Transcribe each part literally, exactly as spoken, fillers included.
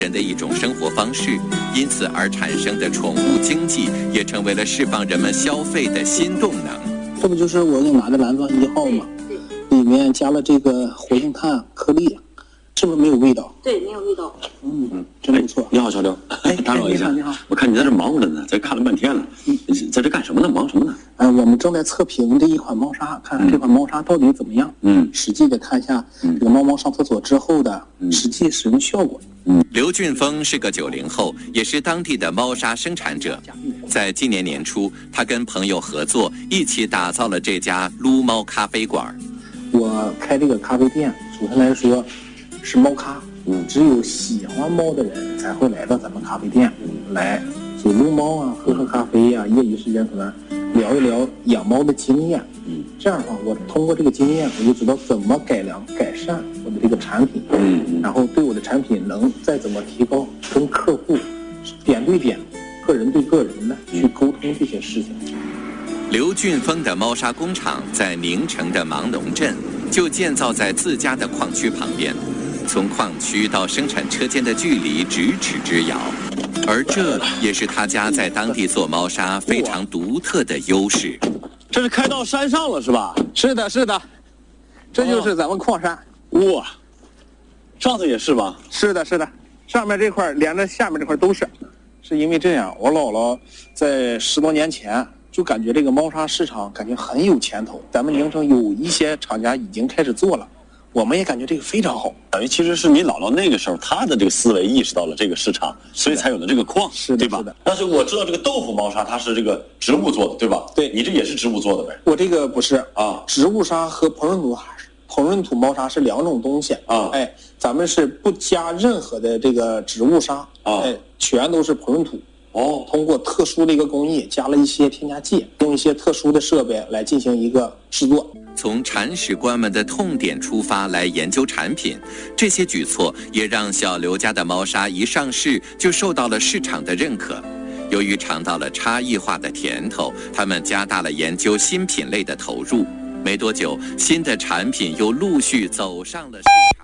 人的一种生活方式，因此而产生的宠物经济也成为了释放人们消费的新动能。 这不就是我给拿的蓝钻一号吗？里面加了这个活性炭颗粒，是不是没有味道？ 对，没有味道。 嗯嗯，真不错。 你好，小刘。 哎， 打扰一下， 你好， 我看你在这忙活着呢，在看了半天了。嗯，在这干什么呢？忙什么呢？ 哎，我们正在测评这一款猫砂，看看这款猫砂到底怎么样。嗯，实际的看一下这个猫猫上厕所之后的实际使用效果。 嗯，刘俊峰是个九零后，也是当地的猫砂生产者。在今年年初，他跟朋友合作，一起打造了这家撸猫咖啡馆。 我开这个咖啡店，首先来说是猫咖。嗯，只有喜欢猫的人才会来到咱们咖啡店，来走撸猫啊，喝喝咖啡啊，业余时间可能聊一聊养猫的经验。嗯，这样的话，我通过这个经验，我就知道怎么改良、改善我的这个产品。嗯，然后对我的产品能再怎么提高，跟客户点对点、个人对个人的去沟通这些事情。 刘俊峰的猫砂工厂在宁城的芒农镇，就建造在自家的矿区旁边。从矿区到生产车间的距离咫尺之遥，而这也是他家在当地做猫砂非常独特的优势。 这是开到山上了是吧？ 是的，是的，这就是咱们矿山。 哇，上头也是吧？ 是的，是的，上面这块连着下面这块都是。是因为这样，我姥姥在十多年前就感觉这个猫砂市场感觉很有前途，咱们宁城有一些厂家已经开始做了。我们也感觉这个非常好， 等于其实是你姥姥那个时候，她的这个思维意识到了这个市场，所以才有了这个矿，对吧？但是我知道这个豆腐猫砂它是这个植物做的，对吧？ 对， 你这也是植物做的呗？ 我这个不是啊， 植物砂和膨润土膨润土猫砂是两种东西啊。哎，咱们是不加任何的这个植物砂啊，哎，全都是膨润土。哦，通过特殊的一个工艺，加了一些添加剂，用一些特殊的设备来进行一个制作。 从铲屎官们的痛点出发来研究产品，这些举措也让小刘家的猫砂一上市就受到了市场的认可。由于尝到了差异化的甜头，他们加大了研究新品类的投入。没多久，新的产品又陆续走上了市场。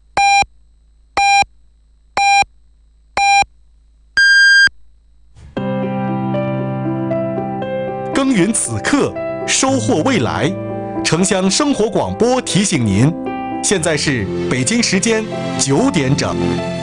耕耘此刻，收获未来。城乡生活广播提醒您，现在是北京时间九点整。